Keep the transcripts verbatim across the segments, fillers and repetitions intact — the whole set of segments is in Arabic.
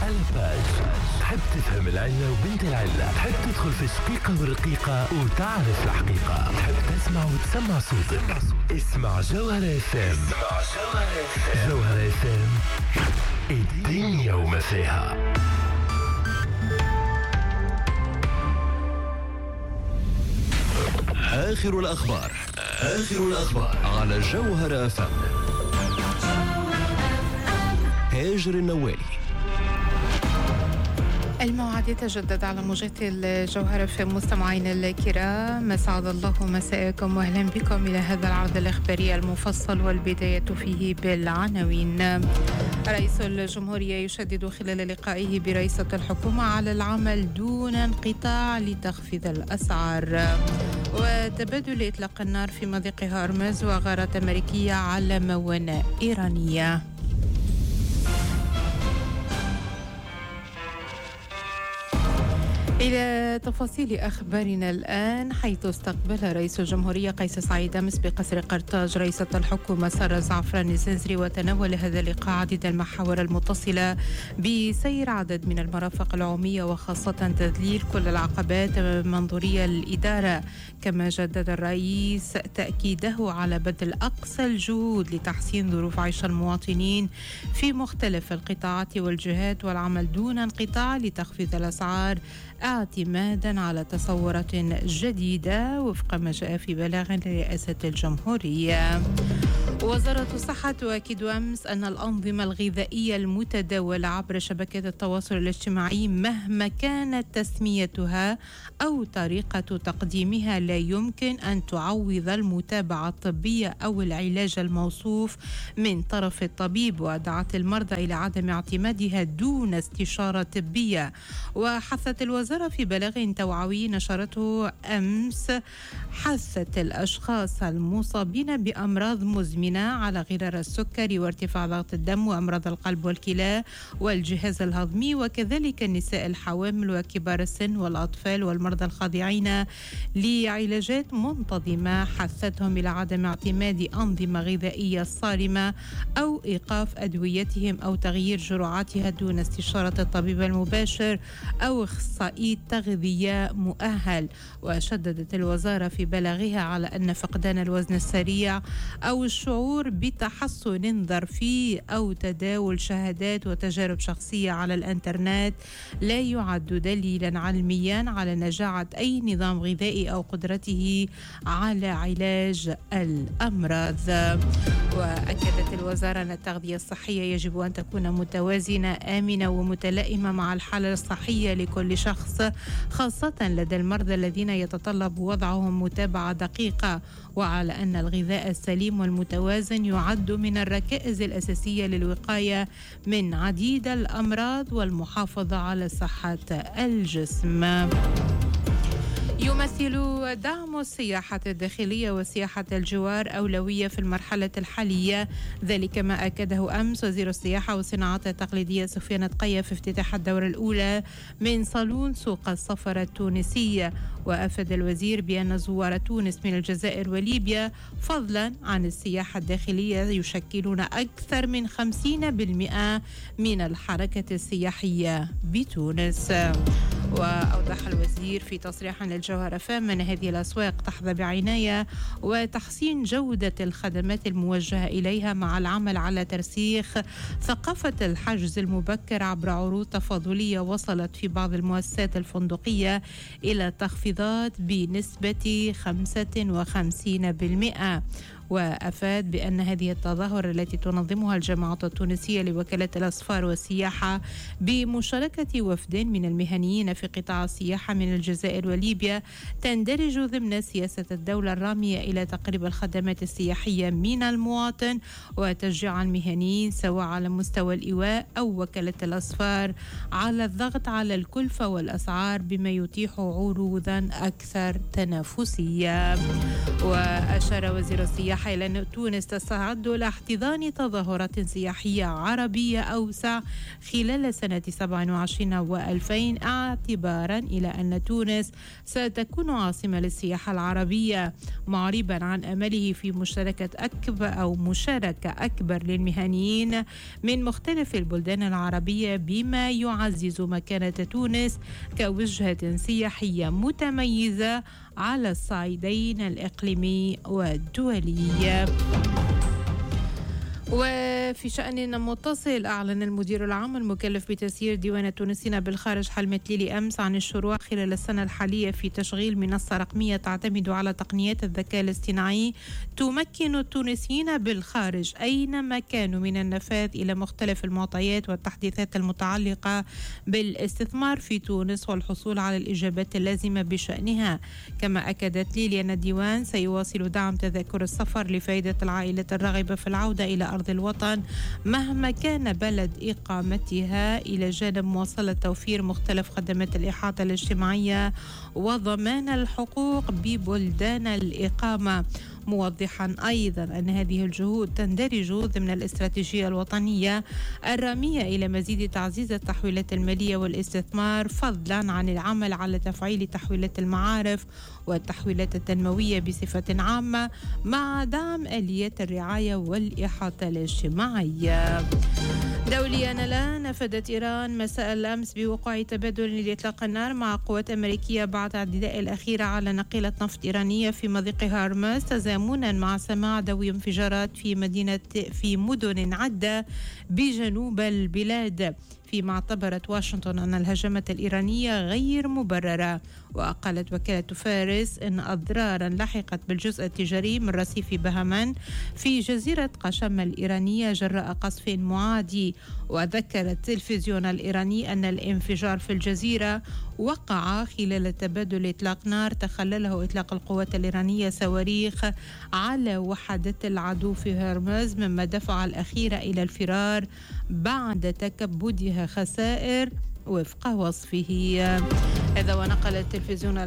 الباج. تحب تفهم العلة وبنت العلة، تحب تدخل في الشقيقة والرقيقة وتعرف الحقيقة، تحب تسمع وتسمع صوتك. اسمع جوهرة اف ام. اسمع جوهرة اف ام. جوهرة اف ام، الدنيا وما فيها. آخر الأخبار آخر الأخبار على جوهرة اف ام. هاجر النوالي. الموعد يتجدد على موجات الجوهرة في مستمعين الكرام، مسعد الله مساءكم واهلا بكم إلى هذا العرض الإخباري المفصل، والبداية فيه بالعناوين. رئيس الجمهورية يشدد خلال لقائه برئيسة الحكومة على العمل دون انقطاع لتخفيض الأسعار. وتبادل إطلاق النار في مضيق هرمز وغارات أمريكية على موانئ إيرانية. إلى تفاصيل أخبارنا الآن، حيث استقبل رئيس الجمهورية قيس سعيد أمس بقصر قرطاج رئيسة الحكومة سارة زعفران الزنزري، وتناول هذا اللقاء عديد المحاور المتصلة بسير عدد من المرافق العمومية، وخاصة تذليل كل العقبات المنظورية للإدارة. كما جدد الرئيس تأكيده على بذل أقصى الجهود لتحسين ظروف عيش المواطنين في مختلف القطاعات والجهات، والعمل دون انقطاع لتخفيض الأسعار اعتمادا على تصورات جديدة وفق ما جاء في بلاغ لرئاسة الجمهورية. وزارة الصحة تؤكد أمس أن الأنظمة الغذائية المتداولة عبر شبكات التواصل الاجتماعي مهما كانت تسميتها أو طريقة تقديمها لا يمكن أن تعوض المتابعة الطبية أو العلاج الموصوف من طرف الطبيب، ودعت المرضى إلى عدم اعتمادها دون استشارة طبية. وحثت الوزارة في بلاغ توعوي نشرته أمس، حثت الأشخاص المصابين بأمراض مزمنة على غرار السكري وارتفاع ضغط الدم وأمراض القلب والكلى والجهاز الهضمي، وكذلك النساء الحوامل وكبار السن والأطفال والمرضى الخاضعين لعلاجات منتظمة، حثتهم إلى عدم اعتماد أنظمة غذائية صارمة أو إيقاف أدويتهم أو تغيير جرعاتها دون استشارة الطبيب المباشر أو اخصائي تغذية مؤهل. وشددت الوزارة في بلاغها على أن فقدان الوزن السريع أو الشعور بتحسن ظرفي أو تداول شهادات وتجارب شخصية على الإنترنت لا يعد دليلا علميا على نجاعة أي نظام غذائي أو قدرته على علاج الأمراض. وأكدت الوزارة أن التغذية الصحية يجب أن تكون متوازنة آمنة ومتلائمة مع الحالة الصحية لكل شخص، خاصة لدى المرضى الذين يتطلب وضعهم متابعة دقيقة، وعلى أن الغذاء السليم والمتوازن يعد من الركائز الأساسية للوقاية من عديد الأمراض والمحافظة على صحة الجسم. يمثل دعم السياحة الداخلية وسياحة الجوار أولوية في المرحلة الحالية، ذلك ما أكده أمس وزير السياحة والصناعات التقليدية سفيان تقية في افتتاح الدورة الأولى من صالون سوق السفر التونسية. وأفاد الوزير بأن زوار تونس من الجزائر وليبيا فضلا عن السياحة الداخلية يشكلون أكثر من خمسين بالمئة من الحركة السياحية بتونس. وأوضح الوزير في تصريح للجوهرة فام أن هذه الأسواق تحظى بعناية وتحسين جودة الخدمات الموجهة إليها، مع العمل على ترسيخ ثقافة الحجز المبكر عبر عروض تفاضلية وصلت في بعض المؤسسات الفندقية إلى تخفيضات بنسبة خمسة وخمسين بالمئة. وأفاد بأن هذه التظاهرة التي تنظمها الجماعة التونسية لوكالة الأسفار والسياحة بمشاركة وفد من المهنيين في قطاع السياحة من الجزائر وليبيا تندرج ضمن سياسة الدولة الرامية إلى تقريب الخدمات السياحية من المواطن وتشجيع المهنيين سواء على مستوى الإيواء أو وكالة الأسفار على الضغط على الكلفة والأسعار بما يتيح عروضا أكثر تنافسية. وأشار وزير السياحة حيث أن تونس تستعد لاحتضان تظاهرات سياحية عربية أوسع خلال سنة سبعة وعشرين وألفين، اعتبارا إلى أن تونس ستكون عاصمة للسياحة العربية، معربا عن أمله في مشاركة أكبر أو مشاركة أكبر للمهنيين من مختلف البلدان العربية، بما يعزز مكانة تونس كوجهة سياحية متميزة على الصعيدين الإقليمي والدولي. وفي شأن متصل، أعلن المدير العام المكلف بتسيير ديوان التونسيين بالخارج حلمة ليلي أمس عن الشروع خلال السنة الحالية في تشغيل منصة رقمية تعتمد على تقنيات الذكاء الاصطناعي تمكن التونسيين بالخارج أينما كانوا من النفاذ إلى مختلف المعطيات والتحديثات المتعلقة بالاستثمار في تونس والحصول على الإجابات اللازمة بشأنها. كما أكدت ليلي أن الديوان سيواصل دعم تذاكر السفر لفائدة العائلة الراغبة في العودة إلى أرض الوطن مهما كان بلد إقامتها، إلى جانب مواصلة توفير مختلف خدمات الإحاطة الاجتماعية وضمان الحقوق ببلدان الإقامة، موضحا أيضا أن هذه الجهود تندرج ضمن الاستراتيجية الوطنية الرامية إلى مزيد تعزيز التحويلات المالية والاستثمار، فضلا عن العمل على تفعيل تحويلات المعارف والتحويلات التنموية بصفة عامة، مع دعم آليات الرعاية والإحاطة الاجتماعية. دوليا الآن، نفذت إيران مساء الأمس بوقوع تبادل لإطلاق النار مع قوات أمريكية بعد اعتداء الأخيرة على ناقلة نفط إيرانية في مضيق هرمز، تزامنا مع سماع دوي انفجارات في مدينة في مدن عدة بجنوب البلاد، فيما اعتبرت واشنطن أن الهجمات الإيرانية غير مبررة. وقالت وكالة فارس أن أضرارا لحقت بالجزء التجاري من رصيف بهمان في جزيرة قشم الإيرانية جراء قصف معادي. وذكر التلفزيون الإيراني أن الانفجار في الجزيرة وقع خلال تبادل إطلاق نار تخلله إطلاق القوات الإيرانية صواريخ على وحدات العدو في هرمز، مما دفع الأخيرة إلى الفرار بعد تكبدها خسائر وفق وصفه. هذا ونقل التلفزيون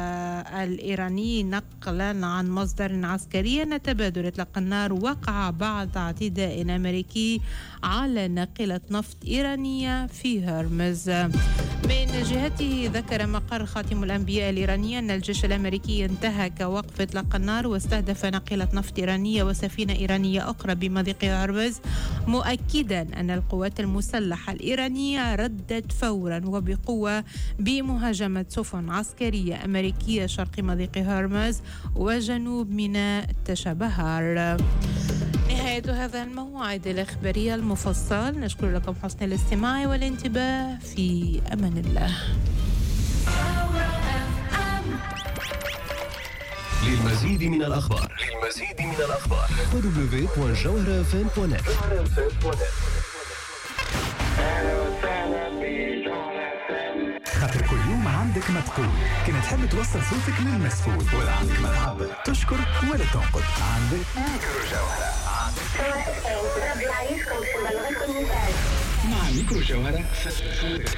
الإيراني نقلا عن مصدر عسكري أن تبادل إطلاق النار وقع بعد اعتداء أمريكي على ناقلة نفط إيرانية في هرمز. من جهته، ذكر مقر خاتم الأنبياء الإيراني أن الجيش الأمريكي انتهك وقف إطلاق النار واستهدف ناقلة نفط إيرانية وسفينة إيرانية أخرى بمضيق هرمز، مؤكدا أن القوات المسلحة الإيرانية ردت فورا وبقوة بمهاجمة سفن عسكرية أمريكية شرق مضيق هرمز وجنوب ميناء تشابهار. نهاية هذا الموعد الإخباري المفصل، نشكر لكم حسن الاستماع والانتباه، في أمان الله. للمزيد من الأخبار للمزيد من الأخبار دبليو دبليو دبليو دوت جوهرة إف إم دوت نت. خاطر كل يوم عندك ما تقول، كنا تحب توصل صوتك للمسؤول ولا عندك ما تعبر، تشكر ولا تنقد، عندك ميكرو جوهرة. مع ميكرو جوهرة